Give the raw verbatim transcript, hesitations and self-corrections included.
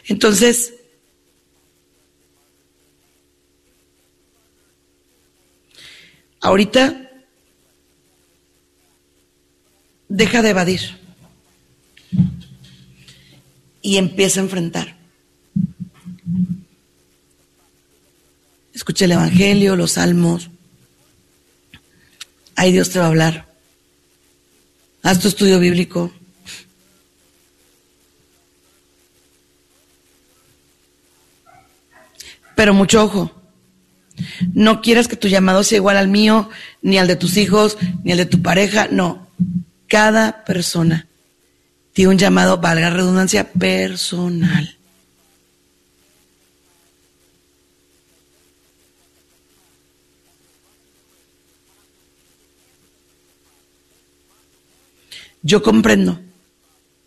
Entonces, ahorita deja de evadir y empieza a enfrentar. Escucha el Evangelio, los Salmos. Ahí Dios te va a hablar. Haz tu estudio bíblico. Pero mucho ojo. No quieras que tu llamado sea igual al mío, ni al de tus hijos, ni al de tu pareja. No. Cada persona tiene un llamado, valga la redundancia, personal. Yo comprendo